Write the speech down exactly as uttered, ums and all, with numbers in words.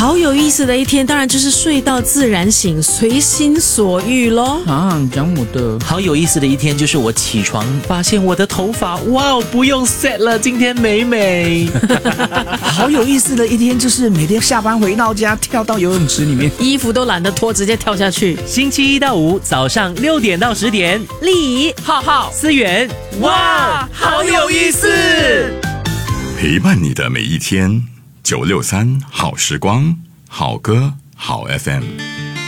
好有意思的一天，当然就是睡到自然醒，随心所欲咯。 啊，你讲我的。 好有意思的一天就是我起床发现我的头发，哇，不用 set 了，今天美美。 好有意思的一天就是每天下班回到家跳到游泳池里面， 衣服都懒得脱，直接跳下去。 星期一到五早上六点到十点， 丽浩浩思源，哇，好有意思。 陪伴你的每一天，九六三好时光，好歌好 F M。